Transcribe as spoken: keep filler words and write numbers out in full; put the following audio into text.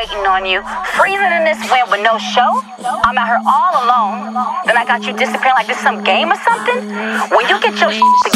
waiting on you, freezing in this wind with no show. I'm out here all alone. Then I got you disappearing like this some game or something. When you get your shit